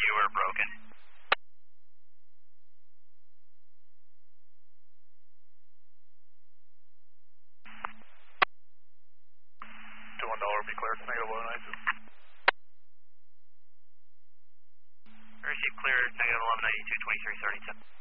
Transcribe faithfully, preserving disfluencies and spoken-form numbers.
you were broken. two one dollar, be cleared, negative eleven ninety-two. Received clear, negative eleven ninety-two, twenty-three thirty-two.